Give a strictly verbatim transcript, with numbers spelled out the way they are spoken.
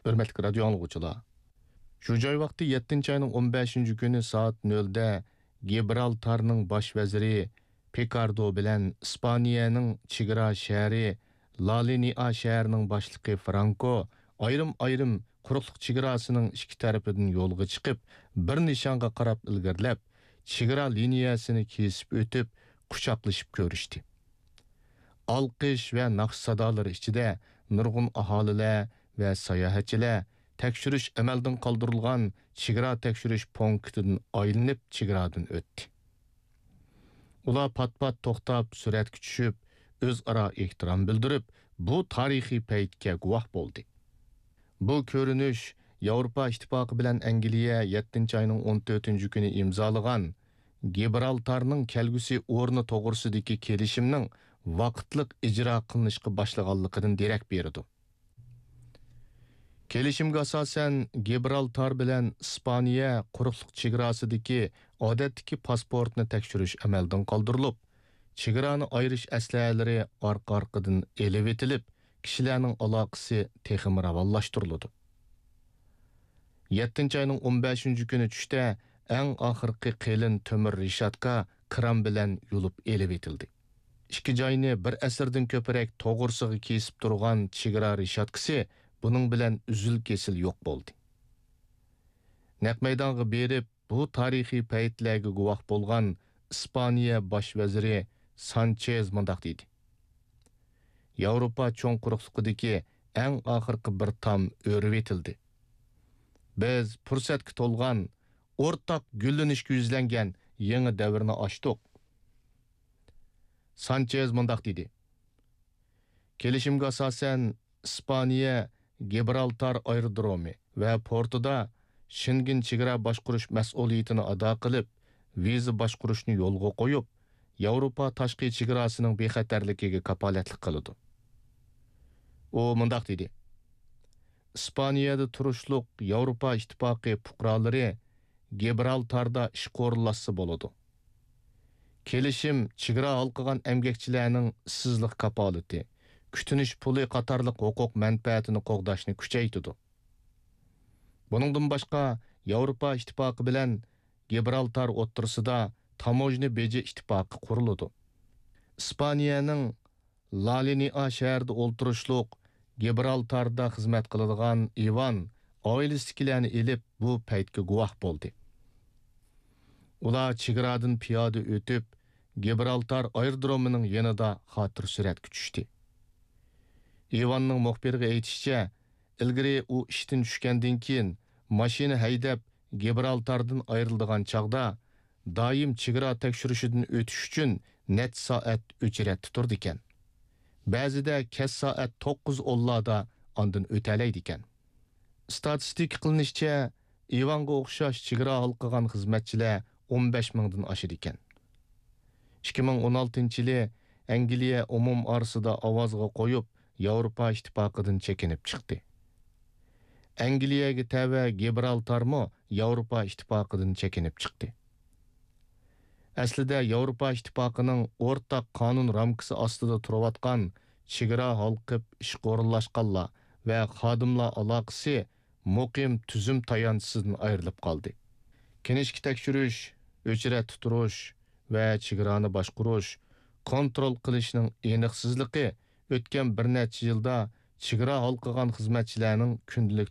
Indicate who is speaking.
Speaker 1: Hürmetli radyo anlıqçılar. Şu joy vaqti yettinchi ayning o'n beshinchi kuni soat nolda Gibraltarning bosh vaziri Picardo bilan Ispaniyaning chegara shahri La Linea shahrining boshlig'i Franco ayrim-ayrim quruqliq chegarasining ikki tarafidan yo'lga chiqib, bir nishonga qarab ilgirlab, chegara liniyasini kesib o'tib, quchoqlashib ko'rishdi. Alqish va naqsh sadolari ichida nurg'un aholilar va sayohatchilar tekshirish amaldan qoldirilgan chegara tekshirish punktidan aylanib chegaradan o'tdi. Ular pat-pat to'xtab, suratga tushib, o'zaro ehtirom bildirib, bu tarixiy paytga guvoh bo'ldi. Bu ko'rinish Yevropa ittifoqi bilan Angliya yettinchi ayning o'n to'rtinchi kuni imzolagan Gibraltarning kelgusi o'rni to'g'risidagi kelishimning vaqtliq ijro qilinishga boshlaganligidan derak berdi. Kelishimga asosan Gibraltar bilan Ispaniya quruqliq chegarasidagi odatdagi pasportni tekshirish amaldan qoldirilib, chegarani ayirish aslahalari orqa-orqadan elib etilib, kishilarning aloqasi texmi ravonlashtirildi. yettinchi ayning o'n beshinchi kuni tushda eng oxirgi qelin temir rishatka kran bilan yulib elib etildi. Ikki joyni bir asrdan ko'proq to'g'risiga kesib turgan chegara rishatkasi buning bilan uzil-kesil yo'q bo'ldi. Naq maydonga berib, bu tarixiy paytlarga guvoh bo'lgan Ispaniya bosh vaziri Sanchez mundaq dedi. Yevropa cho'ng quruqliqidagi eng oxirgi bir tam o'rib etildi. Biz fursatga to'lgan, o'rtaq gullanishga yuzlangan yangi davrni ochdik. Sanchez mundaq dedi. Kelishimga asosan Ispaniya Gibraltar aerodromi va portida Schengen chegara boshqarish mas'uliyatini ado qilib, viza boshqarishni yo'lga qo'yib, Yevropa tashqi chegarasining bexatarligiga kapolatlik qiladi. U mundaq dedi. Ispaniyada turishliq Yevropa ittifoqi fuqarolari Gibraltarda ish qo'riqlashsa bo'ladi. Kelishim chegara halqigan emgakchilarning ishsizlik kapolati, kutinish puli qatorliq huquq manfaatini qo'g'dashni kuchaytirdi. Buningdan boshqa Yevropa ittifoqi bilan Gibraltar o'rtasida tamojni beji ittifoqi quriladi. Ispaniyaning La Linea shahrida o'ltirishliq Gibraltarda xizmat qiladigan Ivan oilasidagilarni elib bu paytga guvoh bo'ldi. Ular chegaradan piyoda o'tib, Gibraltar aerodromining yanida xotir suratga tushdi. Ivanning muxbiriga aytishicha, ilgari u ishdan tushgandan keyin mashina haydab Gibraltardan ayriladigan chaqda doim chegara tekshirishidan o'tish uchun net soat o'chiratda turdi ekan. Ba'zida kes soat to'qqiz o'nlarda ondan o'talaydi ekan. Statistik qilinishicha, Ivanga o'xshash chegara halqigan xizmatchilar o'n besh mingdan oshadi ekan. ikki ming o'n oltinchi yili Angliya umum orasida ovozga qo'yib, Yevropa ittifoqidan chekinib chiqdi. Angliyaga tava Gibraltarmo Yevropa ittifoqidan chekinib chiqdi. Aslida Yevropa ittifoqining o'rtaq qonun ramkasi ostida turayotgan chegara halqib ish qo'riqlashganlar va xodimlar aloqasi muqim tuzum tayanchisidan ayrilib qoldi. Kinishki tekshirish, o'chirat tutirish va chegarani boshqarish, kontrol qilishning aniqsizligi o'tgan bir necha yilda chegara halqigan xizmatchilarning kundalik